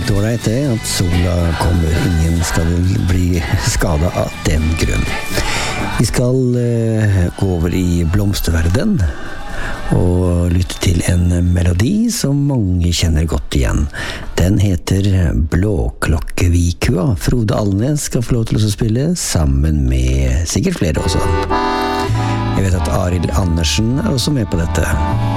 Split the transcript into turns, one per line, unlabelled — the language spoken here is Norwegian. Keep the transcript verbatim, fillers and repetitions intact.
helt ålreit det at sola kommer. Ingen skal bli skadet av den grunn. Vi skal uh, gå over i blomsterverden og lytte til en melodi som mange kjenner godt igjen. Den heter Blåklokkevikua. Frode Alnes skal få lov til å spille sammen med sikkert flere også. Jeg vet at Arild Andersen er også med på dette.